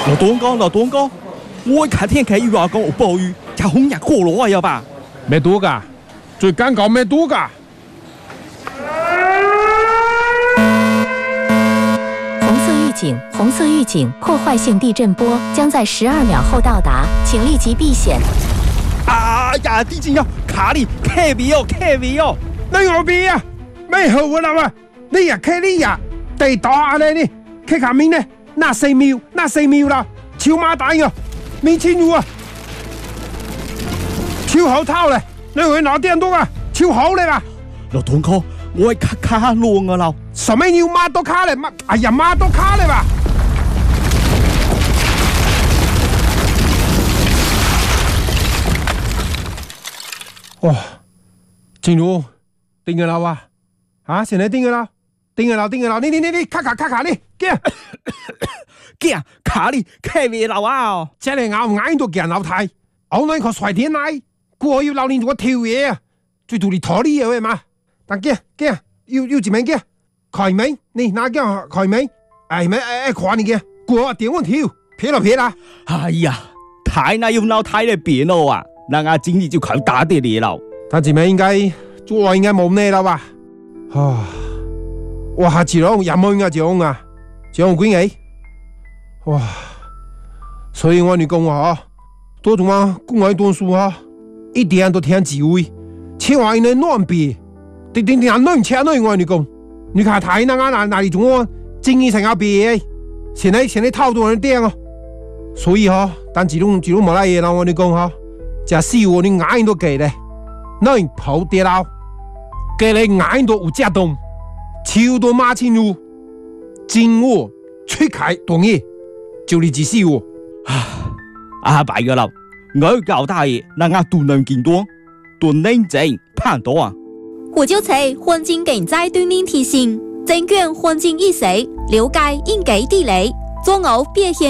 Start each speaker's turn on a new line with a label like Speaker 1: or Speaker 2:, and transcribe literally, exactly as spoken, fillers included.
Speaker 1: 老东哥，老东哥，我看天氣預報講有暴雨，就紅日過羅呀吧？
Speaker 2: 咩多噶？最緊講咩多噶？
Speaker 3: 红色预警，红色预警，破坏性地震波将在十二秒后到達，請立即避險。
Speaker 1: 啊呀，地震呀，卡里，卡位哦，卡位哦！
Speaker 2: 你我邊啊？咩好啊啦？你呀卡你呀，地打下嚟呢？卡下面呢？那四秒，那四秒啦，超馬蛋啊，面前有啊，超好偷咧，你去拿電動啊，超好咧啦！
Speaker 1: 老東哥，我係卡卡窿啊啦，
Speaker 2: 什麼要孖多卡咧？乜？哎呀，孖多卡咧吧！哇，正如定嘅啦哇，啊，現在定嘅啦，定嘅啦，定嘅啦，你你你你卡卡卡卡你，驚！
Speaker 1: 驚卡里卡位樓啊！
Speaker 2: 即係咬唔咬到驚老太，我呢個衰天奶，過要留連住個跳嘢啊，最到你拖你嘢嘛，但驚驚要要點樣驚？開門，你拿驚開門，哎咪哎跨你驚，過點我跳，撇啦撇啦！
Speaker 1: 哎呀，太難要鬧太嚟變咯啊！那我今日就靠打啲嘢咯。
Speaker 2: 他前面應該做應該冇咩啦吧？啊，哇下次咯，廿蚊啊獎啊，獎幾幾？哇！所以我哋講話多種啊，公愛讀書啊，一點都聽智慧，千萬唔能亂別，定定定亂車亂我哋講，你看睇那個哪哪裡種啊，正義成阿別，現在現在套多人掟啊，所以哈，但自動自動冇拉嘢啦，我哋講哈，就係我哋眼都記咧，你跑跌啦，記你眼都有隻動，超多馬前路，正我出開動嘢。就你自私喎，
Speaker 1: 啊白個樓，我教大爺，那我都能見到，都能正判斷啊！
Speaker 4: 胡椒菜環境競賽對您提醒，證券環境意識，了解應該地理，做好別險。